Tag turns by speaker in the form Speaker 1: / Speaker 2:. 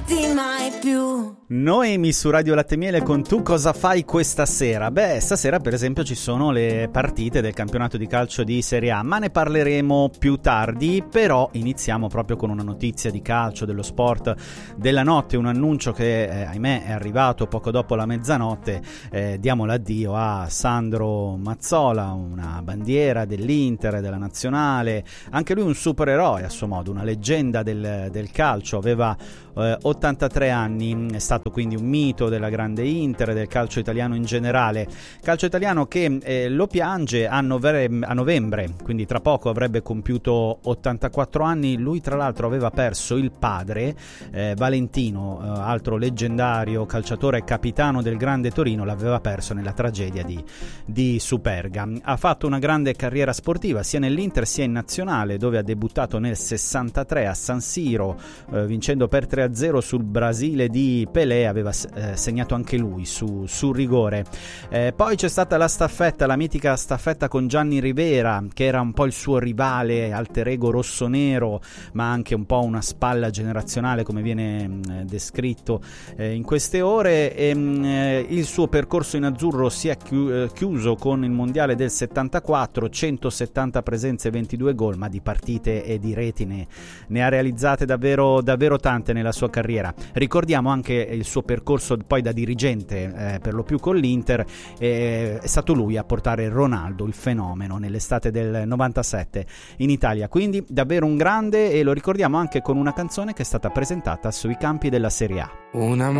Speaker 1: lasciarti mai più.
Speaker 2: Noemi su Radio Latte e Miele con Tu cosa fai questa sera? Beh, stasera per esempio ci sono le partite del campionato di calcio di Serie A, ma ne parleremo più tardi. Però iniziamo proprio con una notizia di calcio, dello sport della notte, un annuncio che ahimè è arrivato poco dopo la mezzanotte. Diamo l'addio a Sandro Mazzola, una bandiera dell'Inter, della nazionale, anche lui un supereroe a suo modo, una leggenda del calcio. Aveva 83 anni, è stato quindi un mito della grande Inter, del calcio italiano in generale, calcio italiano che lo piange a novembre, quindi tra poco avrebbe compiuto 84 anni. Lui tra l'altro aveva perso il padre, Valentino, altro leggendario calciatore, capitano del grande Torino, l'aveva perso nella tragedia di Superga. Ha fatto una grande carriera sportiva sia nell'Inter sia in nazionale, dove ha debuttato nel 63 a San Siro, vincendo per 3-0 sul Brasile di Pelé. Aveva segnato anche lui sul rigore. Poi c'è stata la staffetta, la mitica staffetta con Gianni Rivera, che era un po' il suo rivale, alter ego rossonero, ma anche un po' una spalla generazionale, come viene descritto in queste ore. Il suo percorso in azzurro si è chiuso con il mondiale del 74, 170 presenze, 22 gol, ma di partite e di reti ne ha realizzate davvero tante nella sua carriera. Ricordiamo anche il suo percorso poi da dirigente, per lo più con l'Inter. È stato lui a portare Ronaldo, il fenomeno, nell'estate del 97 in Italia, quindi davvero un grande, e lo ricordiamo anche con una canzone che è stata presentata sui campi della Serie A.